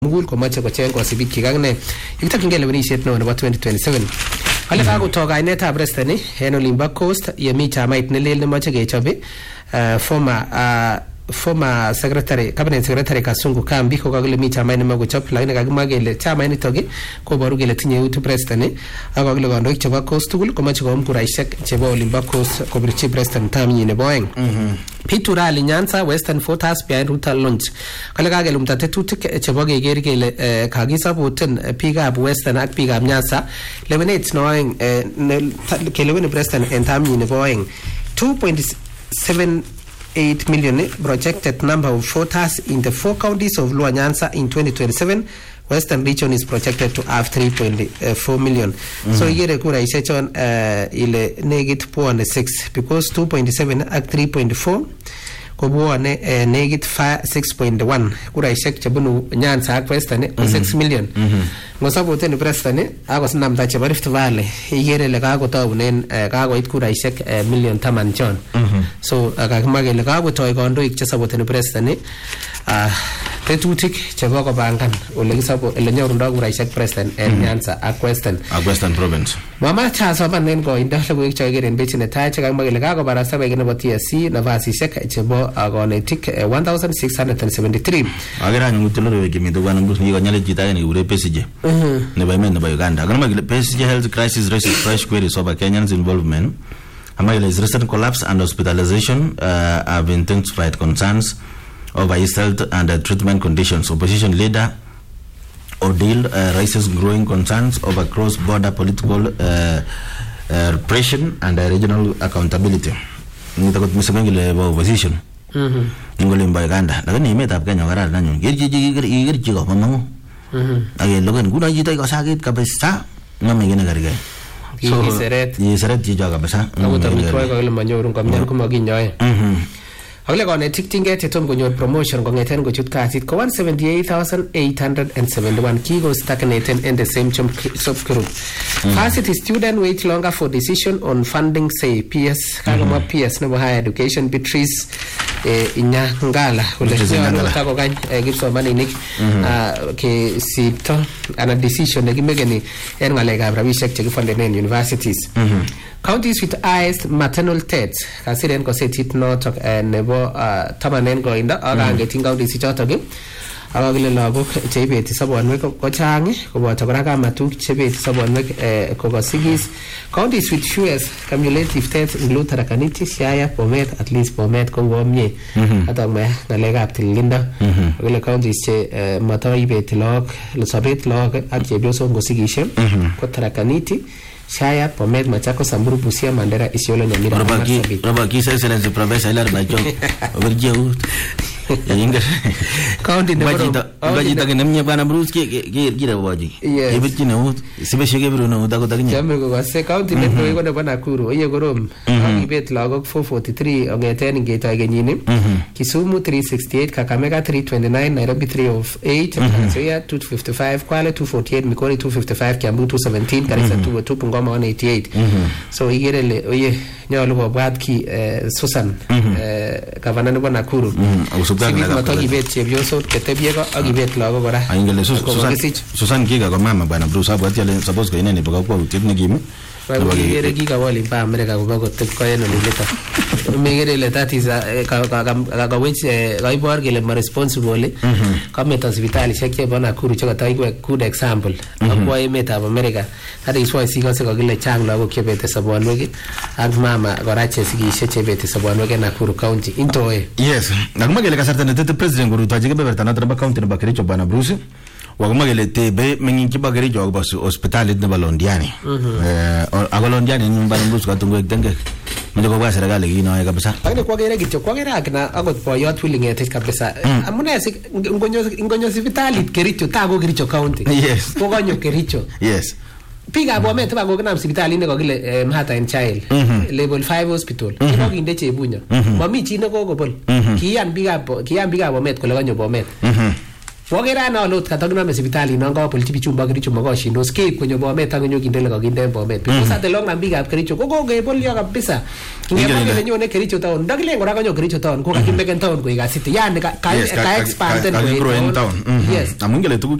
mugul komache kocheng kosibik kikakne ikitokyingei lewenisiet neo nebo 2027. Kale kakotoo kainetab Preston en olimbo Coast yemi chamait nelel nemoche kechobe former secretary cabinet secretary Kasungu Kambi ko kakile mi chamait nemoche kochob lakini kakimwa kele chamait nitok koboru kele tinye utu Preston ak kakile kandoik chebo Coast tugul komoche koum kuraisiek chebo olimbo Coast kobirchi Preston tamnyi nebo oeng. Pitu rally Nyanza Western Voters behind Ruto launch. Kale kakelumta tetutik chebo keker kele kakisapoten biikab Western ak biikab Nyanza lewenet no oeng keleweni Preston en tamnyi nebo oeng. 2.78 million projected number of voters in the 4 counties of Luo Nyanza in 2027. Western region is projected to have 3.4 million. So igere kuraisiek chon ile negit bwone 6 because 2.7 ak 3.4 kobwone negit 6.1 kuraisiek chebunu Nyanza ak Western ko 6 million. Ngosapoten Preston akosinamda chebo Rift Valley igere ile kakotaunen kakoit kuraisiek million 10 chon. So kakimwa kele kakotoi kandoik chesapoten Preston tetutik chebo kobangan ole nyorundo kuraisiek Preston en Nyanza ak Western province. Mama chasomanen koindo logoiwek chekikeren bechi netai chekamwa kele kakobarasta bek nebo TSC nafasisiek chebo konetik 1673. Agere anyun logoiwek chemiten bwana Bruce nikonyale chito age nekikure Pesije nebo emet nebo Uganda. Akamwa kele Pesije health crisis raises fresh queries over Kenyans' involvement. Amwa kele recent collapse and hospitalization have intensified concerns over his health and treatment conditions. Opposition leader Odile raises growing concerns over cross-border political repression and regional accountability. Nitakot misengile ba opposition. Ngole mba Uganda. Lakini imetab Kenya kararan nanyo. Gerchi ko mamangu. Age logan kuna jita ko sakit kabisa. Ngame gene garige. So yiseret jijo kabisa. Akotamitwai ko ile manyorun kamnyan ko makinyoe. Akile konetik tinget chetom konyor promotion kongeten kochut kasit ko 178,871 kiko stagnated in the same subgroup. Varsity student wait longer for decision on funding say PS kagoma PS nebo higher education Beatrice inya ngala kule tako kany kipsomaninik ke sipto ana decision nekimekeni en ngalekab rabisiek chekifundenen universities. Counties with highest maternal deaths kasiren kosetit notok nebo tamanen koindo akangetin counties chotok akakile lagok cheibeti sobonwek kochang koboto kora kamatuk chebeti sobonwek kokosigis. Counties with fewest cumulative deaths include Tharaka Nithi, Siaya, Bomet, at least Bomet ko ngomie atokme ngalekab tililindo. Akile counties che matoibeti lagok sobet lagok ak chepyosok ngosigishe ko Tharaka Nithi, Siaya, Bomet, Machakos, Samburu, Busia, Mandera, Isiolo, Nyamira, Robaki Excellency Professor Hilar Bachok overjeu county bajita kenemnya bana Bruce kira waji ibiti na ut sibeshege Bruno utakotakinya jambe ko wase county nebo ko nebo Nakuru oye korom akibet lagok 443 ongeten ngetoi kenyini Kisumu 368 Kakamega 329 Nairobi 308 Trans-Nzoia 255 Kwale 248 Migori 255 Kiambu 217 Garissa 202 Bungoma 188. So igerele oye nyalo kobwat ki Susan gavana nebo Nakuru sikik matokibet chepyosok chetebyeko akibet lagok kora. Ingele Susan Kiga ko mama bwana Bruce abwati ale suppose ko inene baka kwautiet nekimu Kigere kikawali pa Amerika koba kotep ko en olito. Megere le that is kawech kaibor kele ma responsible kamet hospitali shekye bana Nakuru chekatoi good example akwa emetab Amerika. That is why sikose kokile chang lagok chebete sobonwek ak mama kora chesikishe chebete sobonwek en Nakuru County intoe. Yes, nakuma kele kasarta netete president Ruto kebeberta noto nebo county nebo Kericho bana Bruce wakuma kele tebe menginki ba Kericho ak hospitalit nebo Londiani. Ako Londiani nyumbani Bruce katungwek tenge mje ko bwa serikali kinoe kabisa. Lakini kwagere kityo kwagere akina akot boyot willingetech kabisa. Amune ngonyo hospitalit Kericho tago Kericho County. Yes. Ko kanyo Kericho. Yes. Piga Bomet ba kokinam sipitali ne kokile Mhata and Child level 5 hospital kinde Chebunya mami chi ne kokobol kiyan biga Bomet kole kanyo Bomet Wogera na lot katagname sipitali nanga polchi bichumba Kericho makoshindos keip konyo Bomet ak konyo kindele kakinde Bomet because at the long ambikab Kericho kokebolyo kabisa ngeba kele nyone Kericho town ndakile ngora konyo Kericho town ko kakimeken town koik city yani ka expand town. Yes, amungele